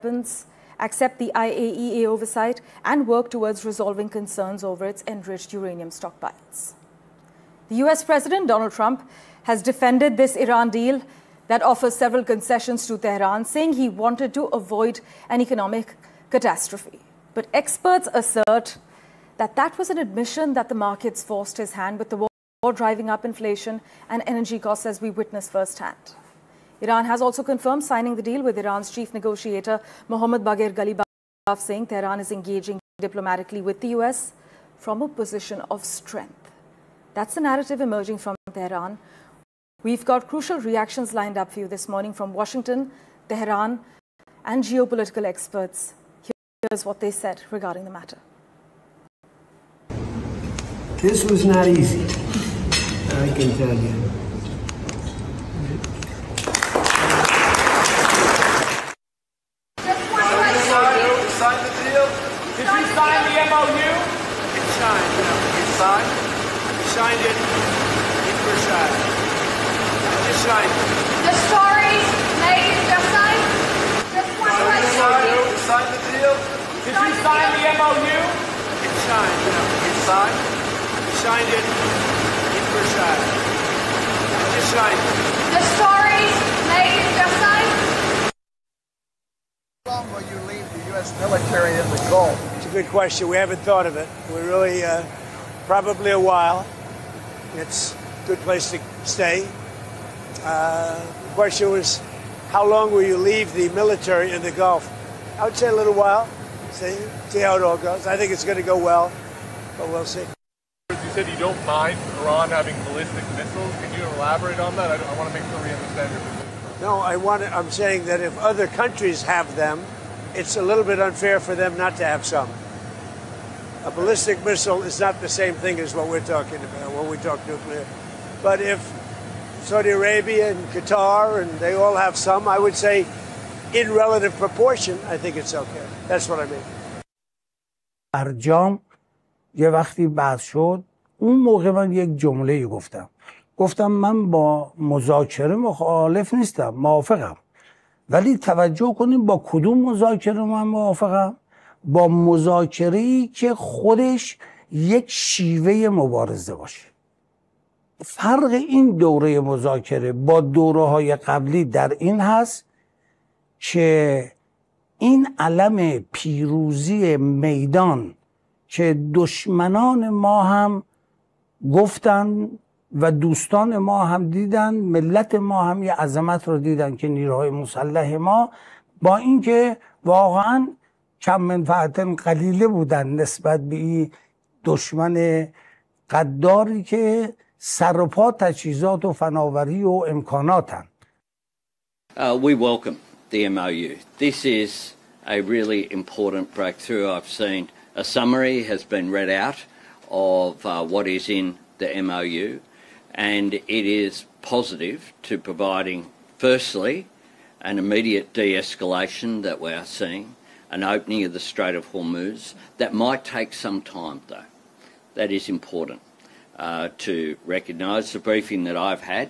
weapons, accept the IAEA oversight, and work towards resolving concerns over its enriched uranium stockpiles. The US President Donald Trump has defended this Iran deal that offers several concessions to Tehran, saying he wanted to avoid an economic catastrophe. But experts assert that that was an admission that the markets forced his hand, with the war driving up inflation and energy costs, as we witnessed firsthand. Iran has also confirmed signing the deal, with Iran's chief negotiator Mohammad Baghir Ghalibaf saying Tehran is engaging diplomatically with the US from a position of strength. That's the narrative emerging from Tehran. We've got crucial reactions lined up for you this morning from Washington, Tehran, and geopolitical experts. Here's what they said regarding the matter. This was not easy, I can tell you. Sign the deal? Did you sign the MOU? It's signed. It's signed? You signed it in Versailles. You signed it. The stories made just signed? Just one question. You signed the deal? Did you sign the MOU? It's signed. It's signed? You signed it in Versailles. You signed it. The stories made just signed? How long will you leave the U.S. military in the Gulf? It's a good question. We haven't thought of it. We're really, probably a while. It's a good place to stay. The question was, how long will you leave the military in the Gulf? I would say a little while. See how it all goes. I think it's going to go well, but we'll see. You said you don't mind Iran having ballistic missiles. Can you elaborate on that? I want to make sure we understand your position. No, I'm saying that if other countries have them, it's a little bit unfair for them not to have some. A ballistic missile is not the same thing as what we're talking about when we talk nuclear. But if Saudi Arabia and Qatar and they all have some, I would say in relative proportion, I think it's okay. That's what I mean. برجام یه وقتی بحث شد، اون موقع من یک جمله گفتم من با مذاکره مخالف نیستم، موافقم. ولی توجه کنیم با کدوم مذاکره من موافقم؟ با مذاکره‌ای که خودش یک شیوه مبارزه باشه. فرق این دوره مذاکره با دوره‌های قبلی در این هست که این علم پیروزی میدان که دشمنان ما هم گفتن و دوستان ما هم دیدن، ملت ما هم یه عظمت رو دیدن که نیروهای مسلح ما با اینکه واقعا کم منفعت قلیله بودن نسبت به این دشمن غداری که سر و پا تجهیزات و فناوری و امکاناتن. We welcome the MOU. This is a really important breakthrough. I've seen a summary has been read out of what is in the MOU, and it is positive to providing, firstly, an immediate de-escalation that we are seeing, an opening of the Strait of Hormuz. That might take some time, though. That is important to recognise. The briefing that I've had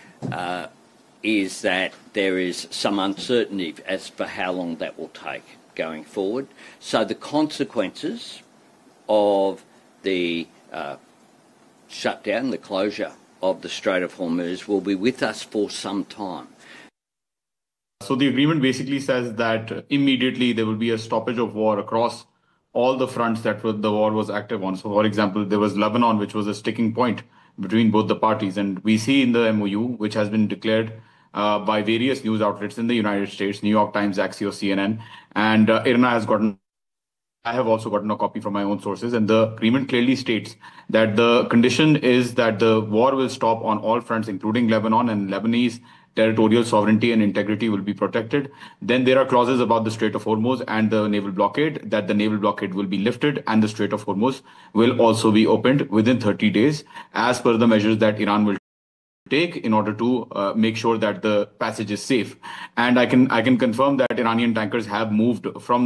is that there is some uncertainty as for how long that will take going forward. So the consequences of the shutdown, the closure of the Strait of Hormuz, will be with us for some time. So the agreement basically says that immediately there will be a stoppage of war across all the fronts that the war was active on. So, for example, there was Lebanon, which was a sticking point between both the parties. And we see in the MOU, which has been declared by various news outlets in the United States, New York Times, Axios, CNN, and IRNA has gotten, I have also gotten a copy from my own sources, and the agreement clearly states that the condition is that the war will stop on all fronts, including Lebanon, and Lebanese territorial sovereignty and integrity will be protected. Then there are clauses about the Strait of Hormuz and the naval blockade, that the naval blockade will be lifted and the Strait of Hormuz will also be opened within 30 days as per the measures that Iran will take in order to make sure that the passage is safe. And I can confirm that Iranian tankers have moved from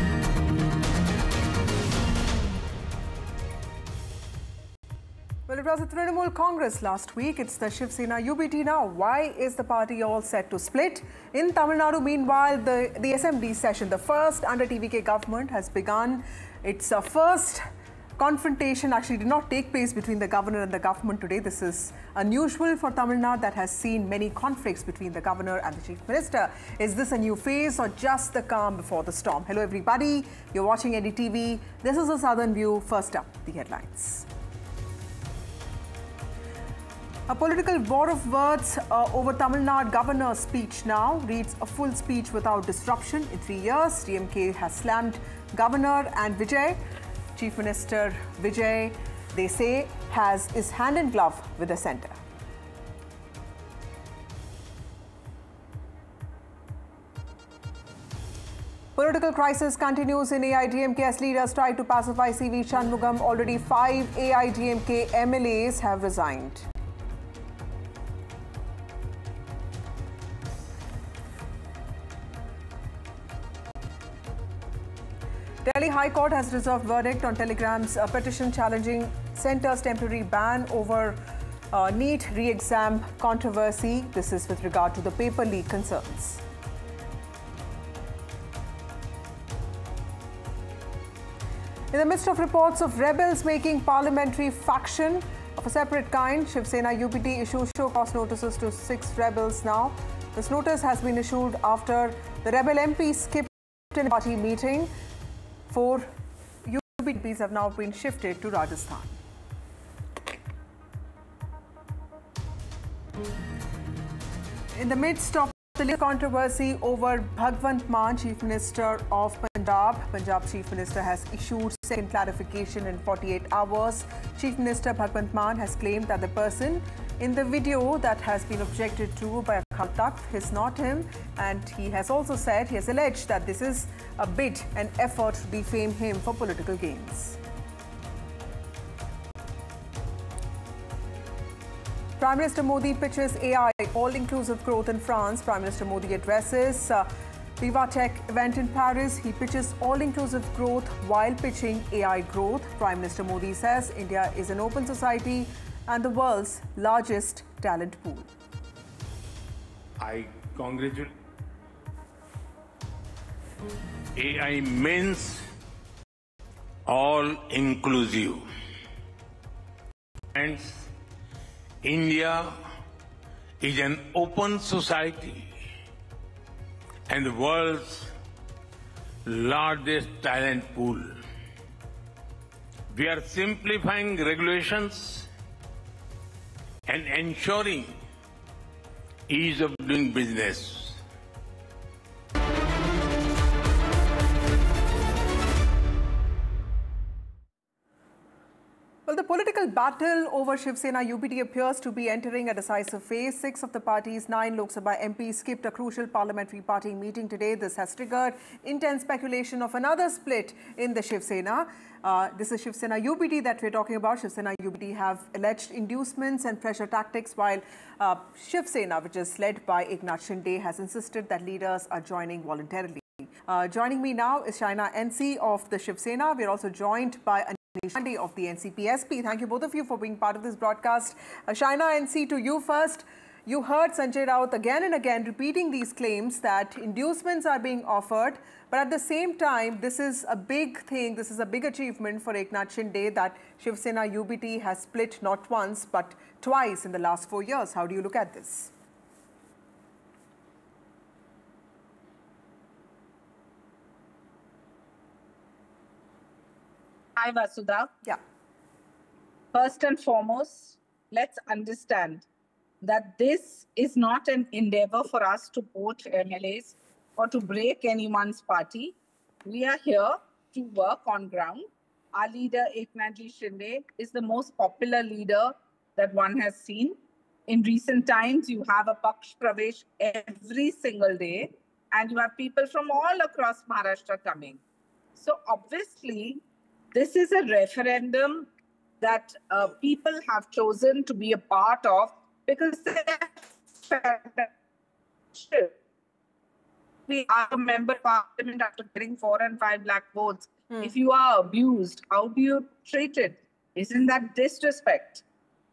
Well, was a Trinamool Congress last week. It's the Shiv Sena UBT now. Why is the party all set to split? In Tamil Nadu, meanwhile, the Assembly session, the first under TVK government, has begun. Its first confrontation actually did not take place between the governor and the government today. This is unusual for Tamil Nadu, that has seen many conflicts between the governor and the chief minister. Is this a new phase or just the calm before the storm? Hello everybody, you're watching NDTV. This is the Southern View. First up, the headlines. A political war of words over Tamil Nadu governor's speech now reads a full speech without disruption in 3 years. DMK has slammed governor and Vijay. Chief Minister Vijay, they say, is hand in glove with the centre. Political crisis continues in AIDMK as leaders try to pacify CV Shanmugam. Already 5 AIDMK MLAs have resigned. Delhi High Court has reserved verdict on Telegram's petition challenging centre's temporary ban over NEET re-exam controversy. This is with regard to the paper leak concerns. In the midst of reports of rebels making parliamentary faction of a separate kind, Shiv Sena UBT issues show cause notices to 6 rebels now. This notice has been issued after the rebel MP skipped a party meeting. 4 UBTs have now been shifted to Rajasthan. In the midst of the controversy over Bhagwant Mann, Chief Minister of Punjab, Punjab Chief Minister has issued second clarification in 48 hours. Chief Minister Bhagwant Mann has claimed that the person in the video that has been objected to by Akal Takht is not him, and he has also said, he has alleged that this is a bid and effort to defame him for political gains. Prime Minister Modi pitches AI all-inclusive growth in France. Prime Minister Modi addresses Vivatech event in Paris. He pitches all-inclusive growth while pitching AI growth. Prime Minister Modi says India is an open society and the world's largest talent pool. I congratulate. AI means all-inclusive. And India is an open society and the world's largest talent pool. We are simplifying regulations and ensuring ease of doing business. Well, the political battle over Shiv Sena UBT appears to be entering a decisive phase. 6 of the party's 9 Lok Sabha MPs skipped a crucial parliamentary party meeting today. This has triggered intense speculation of another split in the Shiv Sena. This is Shiv Sena UBT that we're talking about. Shiv Sena UBT have alleged inducements and pressure tactics, while Shiv Sena, which is led by Eknath Shinde, has insisted that leaders are joining voluntarily. Joining me now is Shaina NC of the Shiv Sena. We're also joined by Anish of the NCPSP. Thank you both of you for being part of this broadcast. Shaina NC, to you first. You heard Sanjay Raut again and again repeating these claims that inducements are being offered, but at the same time, this is a big thing, this is a big achievement for Eknath Shinde that Shiv Sena UBT has split not once but twice in the last 4 years. How do you look at this? Hi, Vasudha. Yeah. First and foremost, let's understand that this is not an endeavor for us to poach MLAs or to break anyone's party. We are here to work on ground. Our leader, Eknath Shinde, is the most popular leader that one has seen. In recent times, you have a Paksh Pravesh every single day, and you have people from all across Maharashtra coming. So obviously, this is a referendum that people have chosen to be a part of because we are a member of parliament after getting 4 and 5 lakh votes. If you are abused, how do you treat it? Isn't that disrespect?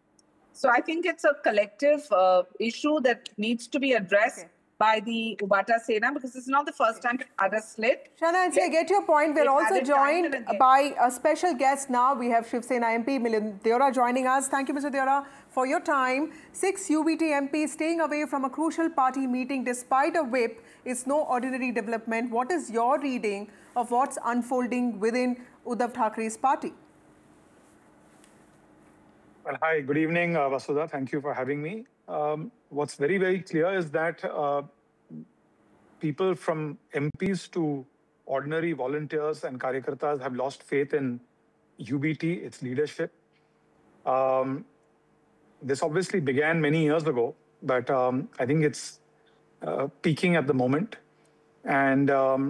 So I think it's a collective issue that needs to be addressed by the Ubata Sena, because it's not the first time had a slit. Shana, I get your point. We're also joined by a special guest now. We have Shiv Sena MP Milind Deora joining us. Thank you, Mr. Deora, for your time. 6 UBT MPs staying away from a crucial party meeting despite a whip is no ordinary development. What is your reading of what's unfolding within Uddhav Thakere's party? Well, hi, good evening, Vasudha. Thank you for having me. What's very, very clear is that people from MPs to ordinary volunteers and karyakartas have lost faith in UBT, its leadership. This obviously began many years ago, but I think it's peaking at the moment. And,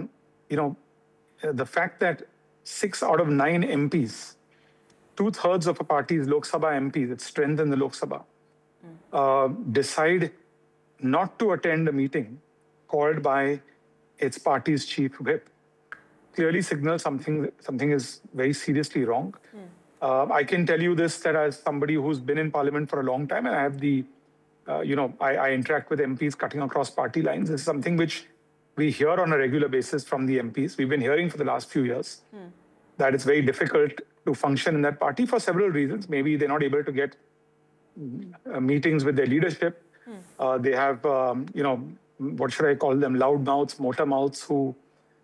the fact that 6 out of 9 MPs, 2/3 of a party's Lok Sabha MPs, its strength in the Lok Sabha, decide not to attend a meeting called by its party's chief whip, clearly signals something is very seriously wrong. I can tell you this, that as somebody who's been in parliament for a long time, and I have the, I interact with MPs cutting across party lines. This is something which we hear on a regular basis from the MPs. We've been hearing for the last few years that it's very difficult to function in that party for several reasons. Maybe they're not able to get meetings with their leadership. They have, what should I call them, loud mouths, motor mouths who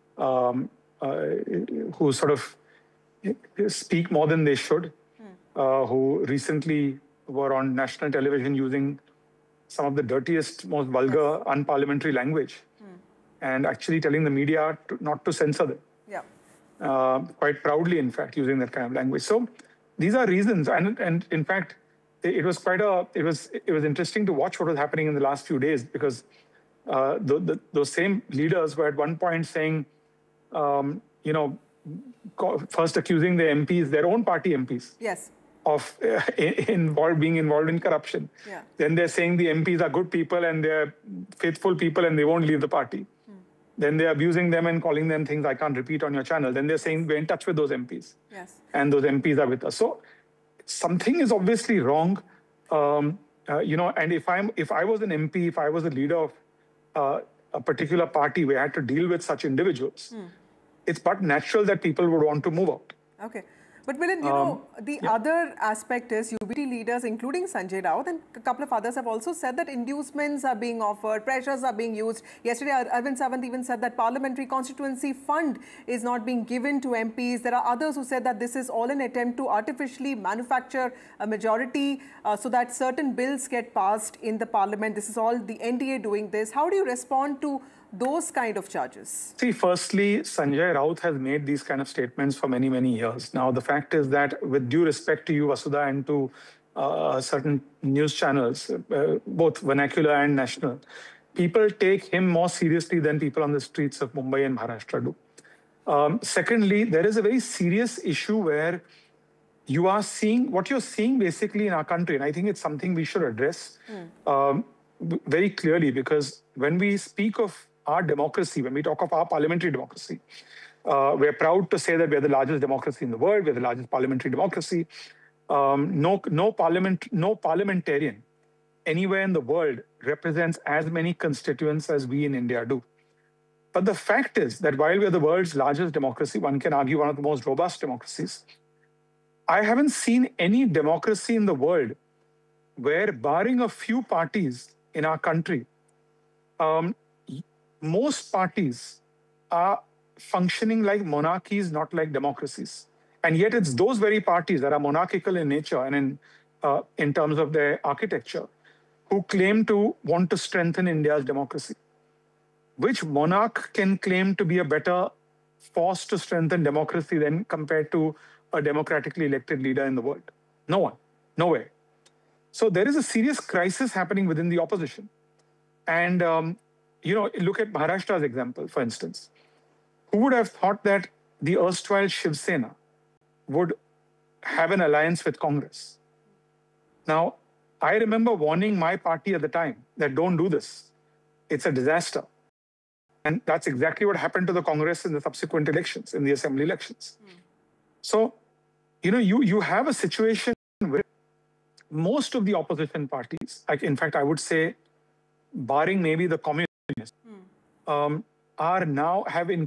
sort of speak more than they should, who recently were on national television using some of the dirtiest, most vulgar, unparliamentary language, and actually telling the media not to censor them. Quite proudly, in fact, using that kind of language. So these are reasons, and in fact, it was interesting to watch what was happening in the last few days, because those same leaders were at one point saying, first accusing the MPs, their own party MPs, of being involved in corruption. Then they're saying the MPs are good people and they're faithful people and they won't leave the party. Then they're abusing them and calling them things I can't repeat on your channel. Then they're saying we're in touch with those MPs. And those MPs are with us. So something is obviously wrong. And if I was an MP, if I was a leader of a particular party where I had to deal with such individuals, it's but natural that people would want to move out. Okay. But Milind, the other aspect is UBT leaders, including Sanjay Raut and a couple of others, have also said that inducements are being offered, pressures are being used. Yesterday, Arvind Sawant even said that parliamentary constituency fund is not being given to MPs. There are others who said that this is all an attempt to artificially manufacture a majority so that certain bills get passed in the parliament. This is all the NDA doing this. How do you respond to those kind of charges? See, firstly, Sanjay Raut has made these kind of statements for many, many years. Now, the fact is that with due respect to you, Vasudha, and to certain news channels, both vernacular and national, people take him more seriously than people on the streets of Mumbai and Maharashtra do. Secondly, there is a very serious issue where you are seeing, what you're seeing basically in our country, and I think it's something we should address very clearly, because when we speak of our democracy, when we talk of our parliamentary democracy, we're proud to say that we're the largest democracy in the world, we're the largest parliamentary democracy. No parliamentarian anywhere in the world represents as many constituents as we in India do. But the fact is that while we're the world's largest democracy, one can argue one of the most robust democracies, I haven't seen any democracy in the world where, barring a few parties in our country, most parties are functioning like monarchies, not like democracies. And yet it's those very parties that are monarchical in nature and in terms of their architecture who claim to want to strengthen India's democracy. Which monarch can claim to be a better force to strengthen democracy than compared to a democratically elected leader in the world? No one. Nowhere. So there is a serious crisis happening within the opposition. And, look at Maharashtra's example, for instance. Who would have thought that the erstwhile Shiv Sena would have an alliance with Congress? Now, I remember warning my party at the time that don't do this. It's a disaster. And that's exactly what happened to the Congress in the subsequent elections, in the assembly elections. So, you have a situation where most of the opposition parties, like in fact, I would say, barring maybe the communists, are now have